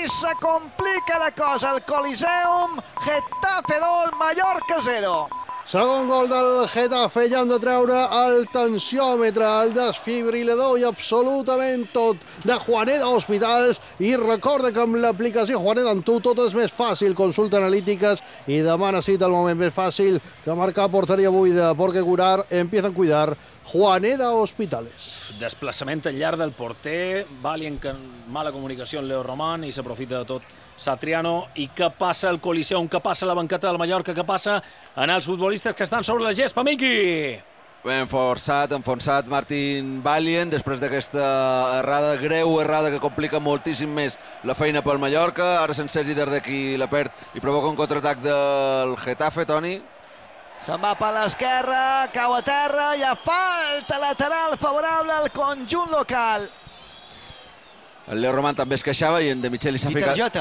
se complica la cosa al Coliseum. Getafe 2, Mallorca 0. Segon gol del Getafe, ja han de treure el tensiòmetre, el desfibrilador i absolutament tot de Juaneda Hospitals. I recorda que amb l'aplicació Juaneda en tu tot és més fàcil. Consulta analítiques i demana cita el moment més fàcil que marcar porteria buida, perquè curar empieza a cuidar. Juaneda Hospitales. Desplaçament al llarg del porter, Valient que mala comunicació amb Leo Román i s'aprofita de tot Satriano. I què passa al Coliseum, què passa a la banqueta del Mallorca, què passa en els futbolistes que estan sobre la gespa, Miqui? Ben enfonsat Martin Valient després d'aquesta errada, greu errada que complica moltíssim més la feina pel Mallorca. Ara sense líder d'aquí la perd i provoca un contraatac del Getafe, Toni. Se'n va per l'esquerra, cau a terra, hi ha falta lateral favorable al conjunt local. El Leo Román també es queixava i en De Micheli s'ha ficat...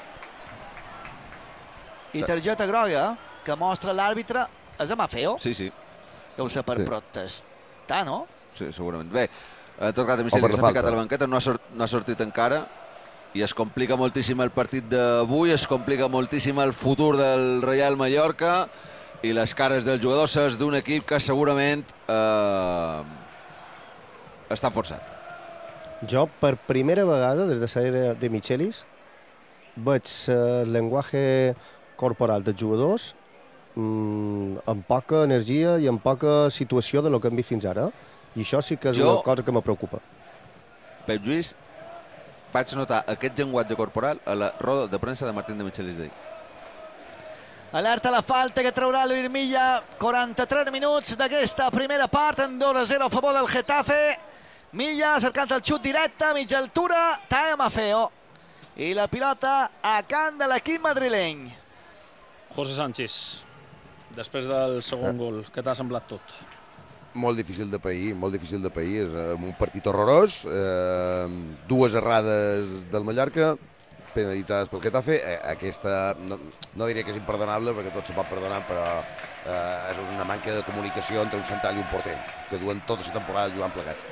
I targeta groga que mostra l'àrbitre. És Amafeo? Sí. Deu ser per protestar, no? Sí, segurament. Bé, en tot cas, De Micheli s'ha ficat a la banqueta, no ha sortit encara i es complica moltíssim el partit d'avui, es complica moltíssim el futur del Real Mallorca i les cares dels jugadors d'un equip que segurament està forçat. Jo, per primera vegada, des de la de Michelis, veig el llenguatge corporal dels jugadors amb poca energia i amb poca situació de lo que hem vist fins ara. I això sí que és una cosa que me preocupa. Pep Lluís, vaig notar aquest llenguatge corporal a la roda de premsa de Martín De Michelis d'ahir. Alerta la falta que traurà Luis Milla. 43 minuts d'aquesta primera part, en 2-0 a favor del Getafe. Milla cercant el xut directe a mitja altura, Taemafeo. I la pilota a camp de l'equip madrileny. José Sánchez, després del segon gol, què t'ha semblat tot? Molt difícil de pair, és un partit horrorós, dues errades del Mallorca, penalitzades pel Getafe. Aquesta no diria que és imperdonable, perquè tot se pot perdonar, però és una manca de comunicació entre un central i un porter, que duen tota la temporada jugant plegats.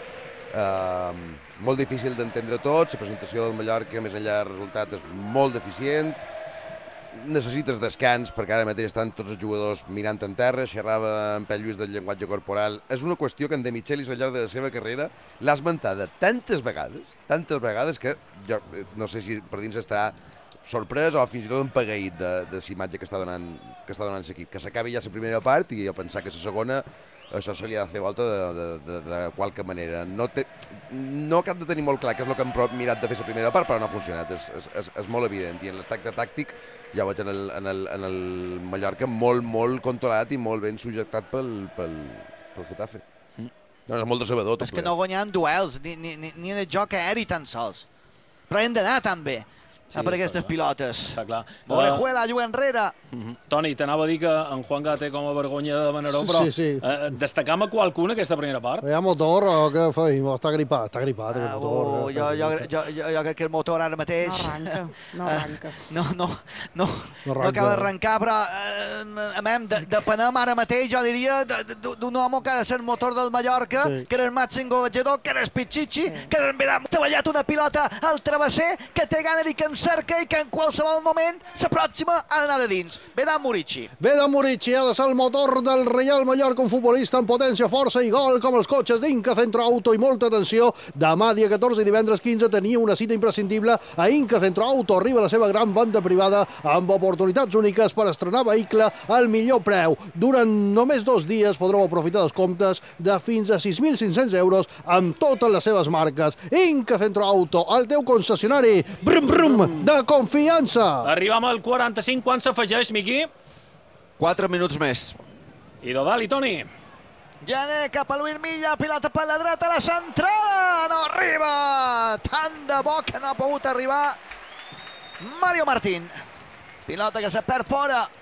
Molt difícil d'entendre tot, la presentació del Mallorca, més enllà del resultat, és molt deficient. Necessites descans, perquè ara mateix estan tots els jugadors mirant en terra. Xerrava en Pep Lluís del llenguatge corporal. És una qüestió que en De Michelis al llarg de la seva carrera l'ha esmentada tantes vegades que jo no sé si per dins estarà sorprès o fins i tot empagueït de la imatge que està donant l'equip. Que s'acabi ja la primera part i jo pensar que la segona això se li ha de fer volta de qualque manera. No cap de tenir molt clar què és el que hem mirat de fer la primera part, però no ha funcionat, és molt evident. I en l'aspecte tàctic ja ho veig en el Mallorca molt controlat i molt ben subjectat pel Getafe. És molt decebedor tot. És que no guanyem duels, ni en el joc aeri tan sols. Però hem d'anar també per aquestes pilotes. Està clar. Orejuela juga enrere. Toni, t'anava a dir que en Juanga té com a vergonya de Manaró, però destacam a qualcuna aquesta primera part? Hi ha motor o què feim? Està gripat aquest motor. Jo crec que el motor ara mateix... No arranca. No acaba d'arrencar, però depenem ara mateix, jo diria, d'un home que ha de ser el motor del Mallorca, que era el màxim golejador, que era el Pichichi, que era el Vidal. T'ha ballat una pilota al travesser, que té gana i que cerca i que en qualsevol moment s'aproxima a l'anar de dins. Vedan Murici ha de ser el motor del Real Mallorca, un futbolista amb potència, força i gol, com els cotxes d'Inca Centro Auto. I molta atenció, demà dia 14 i divendres 15 tenia una cita imprescindible a Inca Centro Auto. Arriba la seva gran venda privada amb oportunitats úniques per estrenar vehicle al millor preu. Durant només 2 dies podreu aprofitar dels comptes de fins a 6.500 euros amb totes les seves marques. Inca Centro Auto, el teu concessionari de confiança. Arribam al 45, quan s'afegeix, Miqui? 4 minuts més. I Dodal i Toni. Jané cap a Luis Milla, pilota per la dreta, la centrada no arriba, tant de bo que no ha pogut arribar Mario Martín. Pilota que se perd fora.